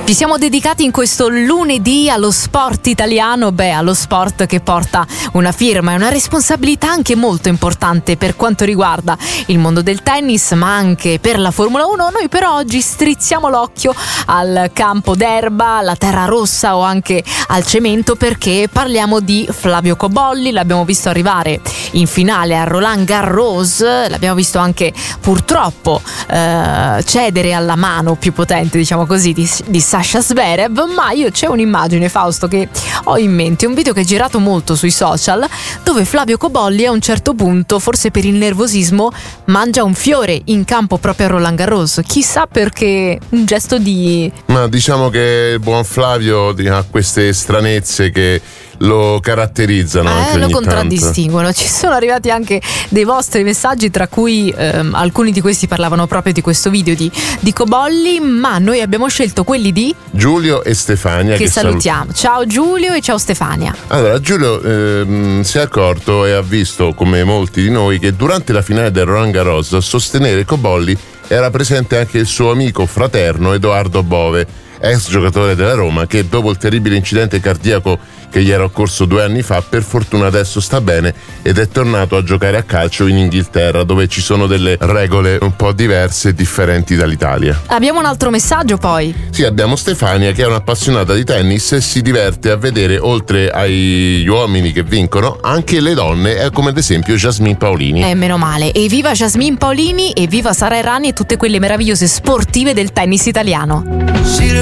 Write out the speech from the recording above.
Ci siamo dedicati in questo lunedì allo sport italiano, allo sport che porta una firma e una responsabilità anche molto importante per quanto riguarda il mondo del tennis, ma anche per la Formula 1. Noi però oggi strizziamo l'occhio al campo d'erba, alla terra rossa o anche al cemento, perché parliamo di Flavio Cobolli. L'abbiamo visto arrivare in finale a Roland Garros, l'abbiamo visto anche purtroppo cedere alla mano più potente, diciamo così, di Sasha Zverev. Ma io c'è un'immagine, Fausto, che ho in mente, un video che è girato molto sui social, dove Flavio Cobolli a un certo punto, forse per il nervosismo, mangia un fiore in campo proprio a Roland Garros. Chissà perché, un gesto di... Ma diciamo che il buon Flavio ha queste stranezze che lo caratterizzano, anche lo ogni contraddistinguono. tanto. Ci sono arrivati anche dei vostri messaggi, tra cui alcuni di questi parlavano proprio di questo video di Cobolli, ma noi abbiamo scelto quelli di Giulio e Stefania, che salutiamo. Ciao Giulio e ciao Stefania. Allora, Giulio si è accorto e ha visto, come molti di noi, che durante la finale del Roland Garros a sostenere Cobolli era presente anche il suo amico fraterno Edoardo Bove, ex giocatore della Roma, che dopo il terribile incidente cardiaco che gli era occorso 2 anni fa, per fortuna adesso sta bene ed è tornato a giocare a calcio in Inghilterra, dove ci sono delle regole un po' diverse e differenti dall'Italia. Abbiamo un altro messaggio poi. Sì, abbiamo Stefania, che è un'appassionata di tennis e si diverte a vedere, oltre agli uomini che vincono, anche le donne, come ad esempio Jasmine Paolini. Meno male. E viva Jasmine Paolini e viva Sara Errani e tutte quelle meravigliose sportive del tennis italiano.